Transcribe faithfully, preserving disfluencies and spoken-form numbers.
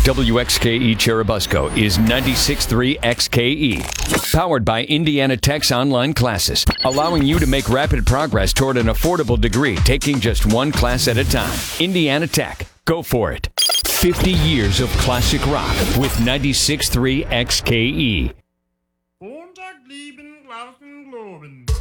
W X K E Cherubusco is ninety-six point three X K E. Powered by Indiana Tech's online classes, allowing you to make rapid progress toward an affordable degree, taking just one class at a time. Indiana Tech. Go for it. fifty years of classic rock with ninety-six point three X K E. Montag lieben, Glauben, Globen.